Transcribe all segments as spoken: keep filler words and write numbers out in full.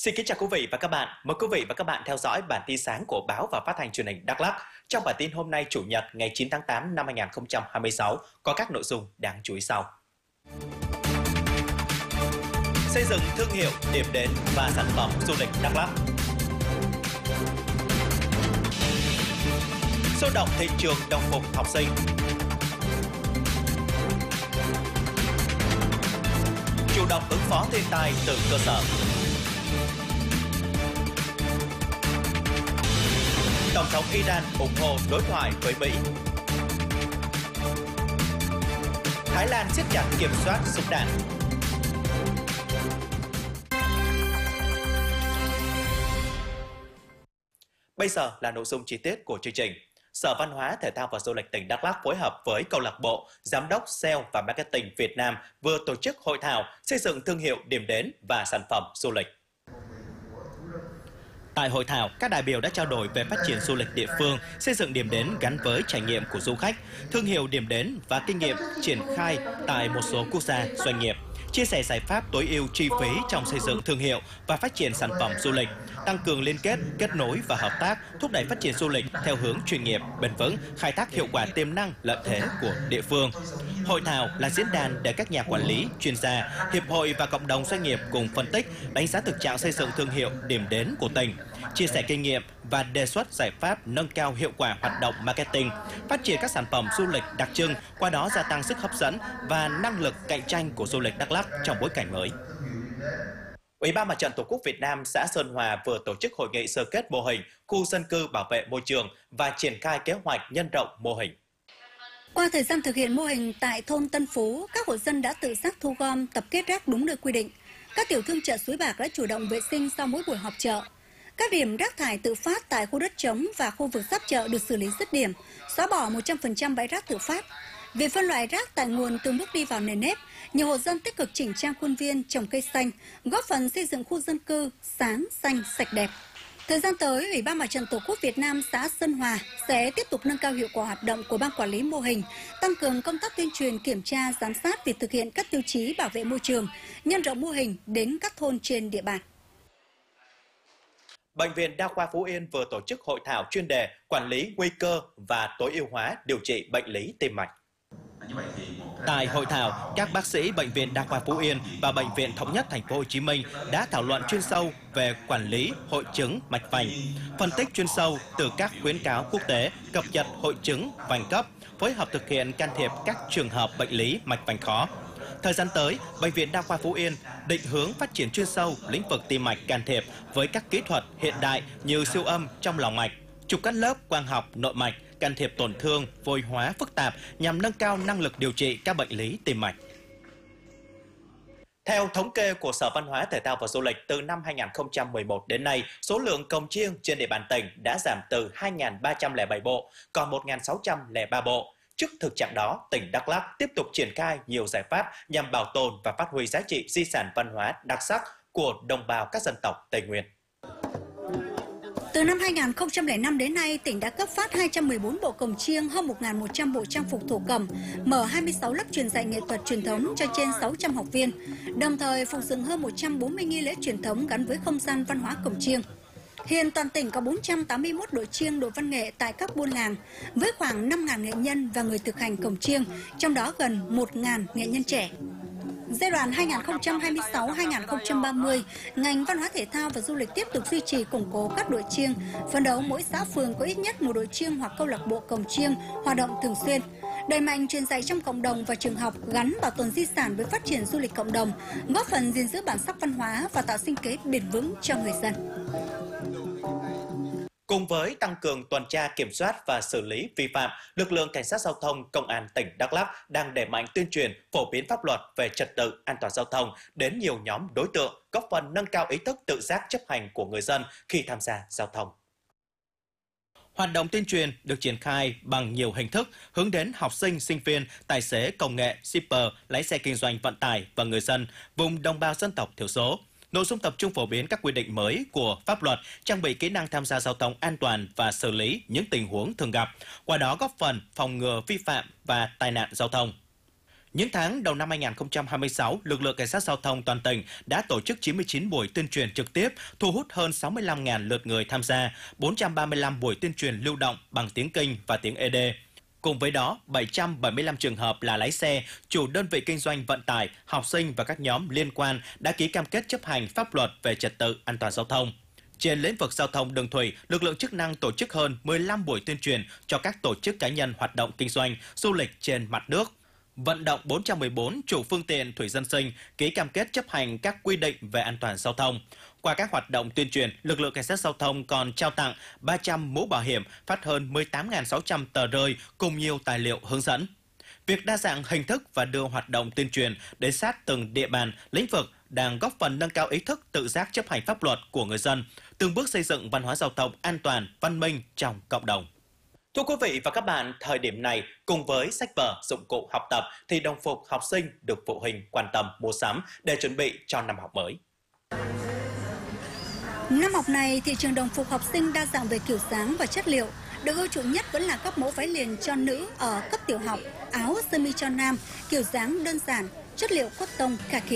Xin kính chào quý vị và các bạn. Mời quý vị và các bạn theo dõi bản tin sáng của báo và phát thanh truyền hình Đắk Lắk. Trong bản tin hôm nay Chủ nhật ngày chín tháng tám năm hai nghìn không trăm hai mươi sáu có các nội dung đáng chú ý sau. Xây dựng thương hiệu, điểm đến và sản phẩm du lịch Đắk Lắk. Sôi động thị trường đồng phục học sinh. Chủ động ứng phó thiên tai từ cơ sở. Tổng thống Iran ủng hộ đối thoại với Mỹ. Thái Lan siết chặt kiểm soát súng đạn. Bây giờ là nội dung chi tiết của chương trình. Sở Văn hóa, Thể thao và Du lịch tỉnh Đắk Lắk phối hợp với câu lạc bộ Giám đốc Sale và Marketing Việt Nam vừa tổ chức hội thảo xây dựng thương hiệu, điểm đến và sản phẩm du lịch. Tại hội thảo, các đại biểu đã trao đổi về phát triển du lịch địa phương, xây dựng điểm đến gắn với trải nghiệm của du khách, thương hiệu điểm đến và kinh nghiệm triển khai tại một số quốc gia, doanh nghiệp, chia sẻ giải pháp tối ưu chi phí trong xây dựng thương hiệu và phát triển sản phẩm du lịch, tăng cường liên kết, kết nối và hợp tác, thúc đẩy phát triển du lịch theo hướng chuyên nghiệp, bền vững, khai thác hiệu quả tiềm năng, lợi thế của địa phương. Hội thảo là diễn đàn để các nhà quản lý, chuyên gia, hiệp hội và cộng đồng doanh nghiệp cùng phân tích, đánh giá thực trạng xây dựng thương hiệu, điểm đến của tỉnh, chia sẻ kinh nghiệm và đề xuất giải pháp nâng cao hiệu quả hoạt động marketing, phát triển các sản phẩm du lịch đặc trưng, qua đó gia tăng sức hấp dẫn và năng lực cạnh tranh của du lịch Đắk Lắk trong bối cảnh mới. Ủy ban Mặt trận Tổ quốc Việt Nam xã Sơn Hòa vừa tổ chức hội nghị sơ kết mô hình khu dân cư bảo vệ môi trường và triển khai kế hoạch nhân rộng mô hình. Qua thời gian thực hiện mô hình tại thôn Tân Phú, các hộ dân đã tự giác thu gom, tập kết rác đúng nơi quy định. Các tiểu thương chợ Suối Bạc đã chủ động vệ sinh sau mỗi buổi họp chợ. Các điểm rác thải tự phát tại khu đất trống và khu vực giáp chợ được xử lý dứt điểm, xóa bỏ một trăm phần trăm bãi rác tự phát. Việc phân loại rác tại nguồn từng bước đi vào nền nếp, nhiều hộ dân tích cực chỉnh trang khuôn viên, trồng cây xanh, góp phần xây dựng khu dân cư sáng, xanh, sạch đẹp. Thời gian tới, Ủy ban Mặt trận Tổ quốc Việt Nam xã Sơn Hòa sẽ tiếp tục nâng cao hiệu quả hoạt động của ban quản lý mô hình, tăng cường công tác tuyên truyền, kiểm tra, giám sát việc thực hiện các tiêu chí bảo vệ môi trường, nhân rộng mô hình đến các thôn trên địa bàn. Bệnh viện Đa khoa Phú Yên vừa tổ chức hội thảo chuyên đề quản lý nguy cơ và tối ưu hóa điều trị bệnh lý tim mạch. Tại hội thảo, các bác sĩ Bệnh viện Đa khoa Phú Yên và Bệnh viện Thống nhất Thành phố Hồ Chí Minh đã thảo luận chuyên sâu về quản lý hội chứng mạch vành, phân tích chuyên sâu từ các khuyến cáo quốc tế, cập nhật hội chứng vành cấp, phối hợp thực hiện can thiệp các trường hợp bệnh lý mạch vành khó. Thời gian tới, Bệnh viện Đa khoa Phú Yên định hướng phát triển chuyên sâu lĩnh vực tim mạch can thiệp với các kỹ thuật hiện đại như siêu âm trong lòng mạch, chụp cắt lớp quang học nội mạch, can thiệp tổn thương, vôi hóa phức tạp nhằm nâng cao năng lực điều trị các bệnh lý tim mạch. Theo thống kê của Sở Văn hóa, Thể thao và Du lịch, từ năm hai nghìn không trăm mười một đến nay, số lượng cồng chiêng trên địa bàn tỉnh đã giảm từ hai nghìn ba trăm lẻ bảy bộ còn một nghìn sáu trăm lẻ ba bộ. Trước thực trạng đó, tỉnh Đắk Lắk tiếp tục triển khai nhiều giải pháp nhằm bảo tồn và phát huy giá trị di sản văn hóa đặc sắc của đồng bào các dân tộc Tây Nguyên. Từ năm hai nghìn không trăm lẻ năm đến nay, tỉnh đã cấp phát hai trăm mười bốn bộ cồng chiêng, hơn một nghìn một trăm bộ trang phục thổ cẩm, mở hai mươi sáu lớp truyền dạy nghệ thuật truyền thống cho trên sáu trăm học viên, đồng thời phục dựng hơn một trăm bốn mươi nghi lễ truyền thống gắn với không gian văn hóa cồng chiêng. Hiện toàn tỉnh có bốn trăm tám mươi mốt đội chiêng, đội văn nghệ tại các buôn làng, với khoảng năm nghìn nghệ nhân và người thực hành cồng chiêng, trong đó gần một nghìn nghệ nhân trẻ. Giai đoạn hai nghìn không trăm hai mươi sáu đến hai nghìn không trăm ba mươi, ngành văn hóa thể thao và du lịch tiếp tục duy trì củng cố các đội chiêng, phấn đấu mỗi xã phường có ít nhất một đội chiêng hoặc câu lạc bộ cồng chiêng hoạt động thường xuyên, đẩy mạnh truyền dạy trong cộng đồng và trường học, gắn bảo tồn di sản với phát triển du lịch cộng đồng, góp phần gìn giữ bản sắc văn hóa và tạo sinh kế bền vững cho người dân. Cùng với tăng cường tuần tra kiểm soát và xử lý vi phạm, lực lượng cảnh sát giao thông Công an tỉnh Đắk Lắk đang đẩy mạnh tuyên truyền, phổ biến pháp luật về trật tự an toàn giao thông đến nhiều nhóm đối tượng, góp phần nâng cao ý thức tự giác chấp hành của người dân khi tham gia giao thông. Hoạt động tuyên truyền được triển khai bằng nhiều hình thức, hướng đến học sinh, sinh viên, tài xế công nghệ, shipper, lái xe kinh doanh vận tải và người dân vùng đồng bào dân tộc thiểu số. Nội dung tập trung phổ biến các quy định mới của pháp luật, trang bị kỹ năng tham gia giao thông an toàn và xử lý những tình huống thường gặp, qua đó góp phần phòng ngừa vi phạm và tai nạn giao thông. Những tháng đầu năm hai nghìn không trăm hai mươi sáu, lực lượng cảnh sát giao thông toàn tỉnh đã tổ chức chín mươi chín buổi tuyên truyền trực tiếp, thu hút hơn sáu mươi lăm nghìn lượt người tham gia, bốn trăm ba mươi lăm buổi tuyên truyền lưu động bằng tiếng Kinh và tiếng ê đê. Cùng với đó, bảy trăm bảy mươi lăm trường hợp là lái xe, chủ đơn vị kinh doanh vận tải, học sinh và các nhóm liên quan đã ký cam kết chấp hành pháp luật về trật tự an toàn giao thông. Trên lĩnh vực giao thông đường thủy, lực lượng chức năng tổ chức hơn mười lăm buổi tuyên truyền cho các tổ chức cá nhân hoạt động kinh doanh, du lịch trên mặt nước. Vận động bốn trăm mười bốn chủ phương tiện thủy dân sinh ký cam kết chấp hành các quy định về an toàn giao thông. Qua các hoạt động tuyên truyền, lực lượng cảnh sát giao thông còn trao tặng ba trăm mũ bảo hiểm, phát hơn mười tám nghìn sáu trăm tờ rơi cùng nhiều tài liệu hướng dẫn. Việc đa dạng hình thức và đưa hoạt động tuyên truyền đến sát từng địa bàn, lĩnh vực đang góp phần nâng cao ý thức tự giác chấp hành pháp luật của người dân, từng bước xây dựng văn hóa giao thông an toàn, văn minh trong cộng đồng. Thưa quý vị và các bạn, thời điểm này, cùng với sách vở, dụng cụ học tập thì đồng phục học sinh được phụ huynh quan tâm mua sắm để chuẩn bị cho năm học mới. Năm học này, thị trường đồng phục học sinh đa dạng về kiểu dáng và chất liệu. Được ưa chuộng nhất vẫn là các mẫu váy liền cho nữ ở cấp tiểu học, áo sơ mi cho nam, kiểu dáng đơn giản, chất liệu cotton kaki.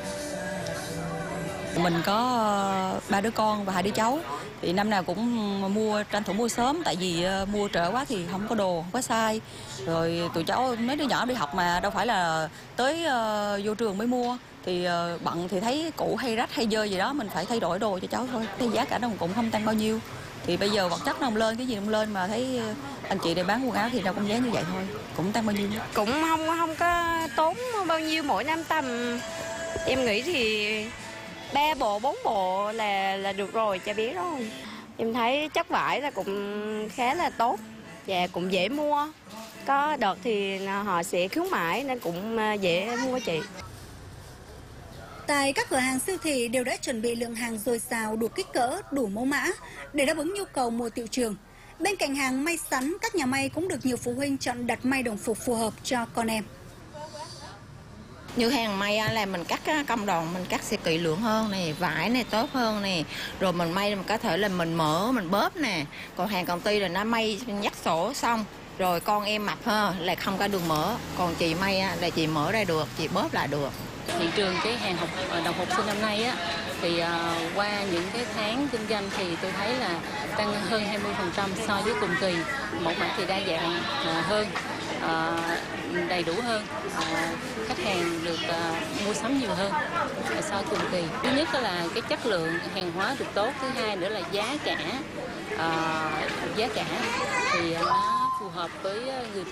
Mình có ba đứa con và hai đứa cháu, thì năm nào cũng mua, tranh thủ mua sớm, tại vì mua trễ quá thì không có đồ, không có size. Rồi tụi cháu, mấy đứa nhỏ đi học mà đâu phải là tới uh, vô trường mới mua, thì uh, bận thì thấy cũ hay rách hay dơ gì đó, mình phải thay đổi đồ cho cháu thôi. Thì giá cả nó cũng không tăng bao nhiêu. Thì bây giờ vật chất nó không lên, cái gì không lên, mà thấy anh chị này bán quần áo thì đâu cũng giá như vậy thôi, cũng tăng bao nhiêu. Cũng không không có tốn bao nhiêu, mỗi năm tầm em nghĩ thì ba bộ bốn bộ là là được rồi cho bé rồi. Em thấy chất vải là cũng khá là tốt và cũng dễ mua. Có đợt thì họ sẽ khuyến mãi nên cũng dễ mua chị. Tại các cửa hàng siêu thị đều đã chuẩn bị lượng hàng dồi dào, đủ kích cỡ, đủ mẫu mã để đáp ứng nhu cầu mùa tiệu trường. Bên cạnh hàng may sẵn, các nhà may cũng được nhiều phụ huynh chọn đặt may đồng phục phù hợp cho con em. Như hàng may là mình cắt công đoạn, mình cắt sẽ kỹ lưỡng hơn nè, vải này tốt hơn nè, rồi mình may mình có thể là mình mở, mình bóp nè. Còn hàng công ty là nó may nhắc sổ xong, rồi con em mặc ha là không có đường mở, còn chị may là chị mở ra được, chị bóp lại được. Thị trường cái hàng học đồng phục sinh năm nay á thì uh, qua những cái tháng kinh doanh thì tôi thấy là tăng hơn hai mươi phần trăm so với cùng kỳ. Mẫu mã thì đa dạng uh, hơn, uh, đầy đủ hơn, uh, khách hàng được uh, mua sắm nhiều hơn uh, so với cùng kỳ. Thứ nhất là cái chất lượng hàng hóa được tốt, thứ hai nữa là giá cả, uh, giá cả thì uh, nó phù hợp với người